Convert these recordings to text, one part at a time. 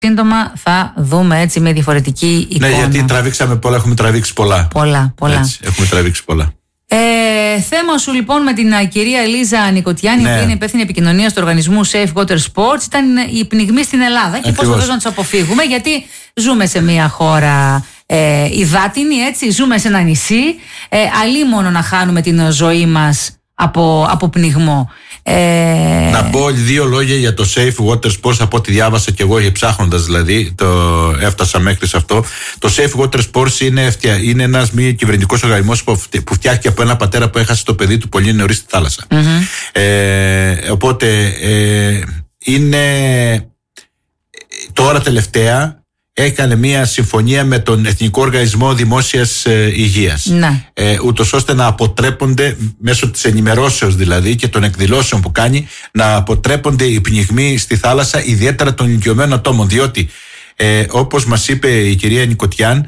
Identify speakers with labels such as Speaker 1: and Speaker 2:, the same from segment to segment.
Speaker 1: σύντομα θα δούμε έτσι με διαφορετική εικόνα.
Speaker 2: Ναι, γιατί τραβήξαμε πολλά, έχουμε τραβήξει πολλά.
Speaker 1: Πολλά.
Speaker 2: Έτσι, έχουμε τραβήξει πολλά.
Speaker 1: Θέμα σου λοιπόν με την κυρία Ελίζα Νικοτιάνη,
Speaker 2: ναι,
Speaker 1: που είναι υπεύθυνη επικοινωνίας του οργανισμού Safe Water Sports, ήταν οι πνιγμοί στην Ελλάδα. Και πώς μπορούμε να τους αποφύγουμε, γιατί ζούμε σε μια χώρα υδάτινη, έτσι, ζούμε σε ένα νησί, αλίμονο να χάνουμε την ζωή μας από πνιγμό.
Speaker 2: Να πω 2 λόγια για το Safe Water Sports από ό,τι διάβασα και εγώ, ψάχνοντας δηλαδή, έφτασα μέχρι σε αυτό. Το Safe Water Sports είναι ένας μη κυβερνητικός οργανισμός που φτιάχτηκε από ένα πατέρα που έχασε το παιδί του πολύ νωρίς στη θάλασσα. Οπότε είναι τώρα τελευταία έκανε μια συμφωνία με τον Εθνικό Οργανισμό Δημόσιας Υγείας, ούτως ώστε να αποτρέπονται μέσω της ενημερώσεως δηλαδή και των εκδηλώσεων που κάνει, να αποτρέπονται οι πνιγμοί στη θάλασσα, ιδιαίτερα των ηλικιωμένων ατόμων, διότι όπως μας είπε η κυρία Νικοτιάν,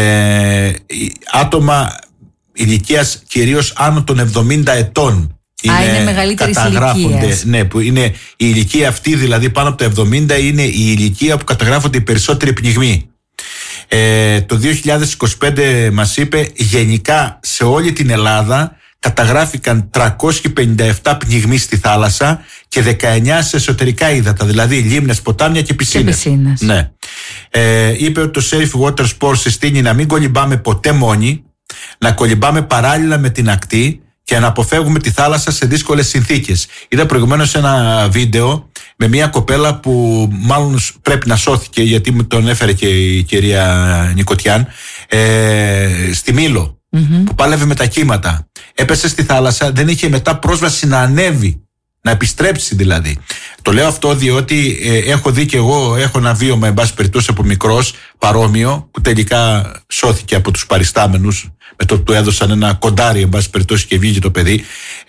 Speaker 2: άτομα ηλικίας κυρίως άνω των 70 ετών
Speaker 1: είναι μεγαλύτερης ηλικίας.
Speaker 2: Ναι, που είναι η ηλικία αυτή, δηλαδή πάνω από τα 70 είναι η ηλικία που καταγράφονται οι περισσότεροι πνιγμοί. Το 2025 μας είπε γενικά σε όλη την Ελλάδα καταγράφηκαν 357 πνιγμοί στη θάλασσα και 19 σε εσωτερικά ύδατα, δηλαδή λίμνες, ποτάμια και πισίνες. Ναι. Είπε ότι το Safe Water Sports συστήνει να μην κολυμπάμε ποτέ μόνοι, να κολυμπάμε παράλληλα με την ακτή και να αποφεύγουμε τη θάλασσα σε δύσκολες συνθήκες. Είδα προηγουμένως ένα βίντεο με μια κοπέλα που μάλλον πρέπει να σώθηκε, γιατί μου τον έφερε και η κυρία Νικοτιάν, στη Μήλο, που πάλευε με τα κύματα. Έπεσε στη θάλασσα, δεν είχε μετά πρόσβαση να ανέβει, να επιστρέψει δηλαδή. Το λέω αυτό διότι έχω δει και εγώ, έχω ένα βίωμα εν πάση περιπτώσει από μικρός παρόμοιο, που τελικά σώθηκε από τους παριστάμενους με το που του έδωσαν ένα κοντάρι εν πάση περιπτώσει και βγήκε το παιδί.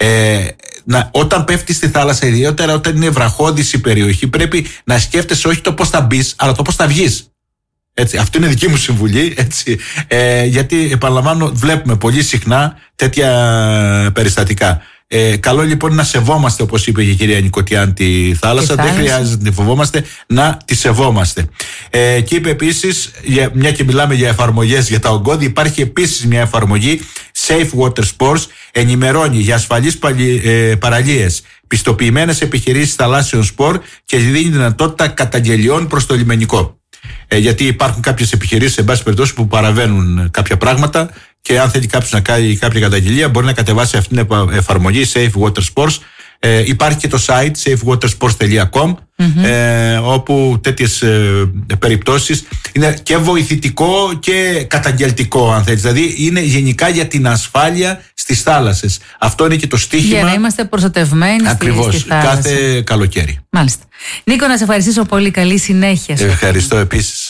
Speaker 2: Όταν πέφτει στη θάλασσα, ιδιαίτερα όταν είναι βραχώδης η περιοχή, πρέπει να σκέφτεσαι όχι το πώς θα μπεις, αλλά το πώς θα βγεις. Έτσι, αυτή είναι δική μου συμβουλή, έτσι, γιατί επαναλαμβάνω βλέπουμε πολύ συχνά τέτοια περιστατικά. Καλό λοιπόν να σεβόμαστε, όπως είπε και η κυρία Νικοτιάν, τη θάλασσα. Δεν χρειάζεται να τη φοβόμαστε, να τη σεβόμαστε. Και είπε επίσης, μια και μιλάμε για εφαρμογές για τα ογκώδη, υπάρχει επίσης μια εφαρμογή Safe Water Sports, ενημερώνει για ασφαλείς παραλίες, πιστοποιημένες επιχειρήσεις θαλάσσιων σπορ και δίνει δυνατότητα καταγγελιών προς το λιμενικό. Γιατί υπάρχουν κάποιες επιχειρήσεις, εν πάση περιπτώσει, που παραβαίνουν κάποια πράγματα και αν θέλει κάποιος να κάνει κάποια καταγγελία μπορεί να κατεβάσει αυτήν την εφαρμογή Safe Water Sports. Υπάρχει και το site safewatersports.com, όπου τέτοιες περιπτώσεις είναι και βοηθητικό και καταγγελτικό, αν θέλεις. Δηλαδή είναι γενικά για την ασφάλεια στις θάλασσες. Αυτό είναι και το στίχημα. Για
Speaker 1: να είμαστε προστατευμένοι
Speaker 2: ακριβώς,
Speaker 1: στη θάλασσα.
Speaker 2: Κάθε καλοκαίρι.
Speaker 1: Μάλιστα. Νίκο, να σε ευχαριστήσω πολύ. Καλή συνέχεια.
Speaker 2: Ευχαριστώ επίσης.